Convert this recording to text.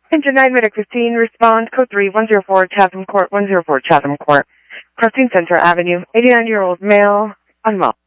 Engine 9 Medic 15, respond, code 3, 104 Chatham Court, 104 Chatham Court. Crossing Center Avenue, 89-year-old male, unwell.